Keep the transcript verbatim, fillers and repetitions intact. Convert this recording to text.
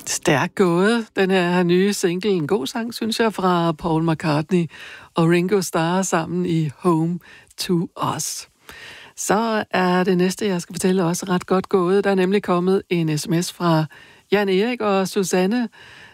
Stærk gået, den her nye single. En god sang, synes jeg, fra Paul McCartney og Ringo Starr sammen i Home to Us. Så er det næste, jeg skal fortælle, også ret godt gået. Der er nemlig kommet en sms fra Jan Erik og Susanne,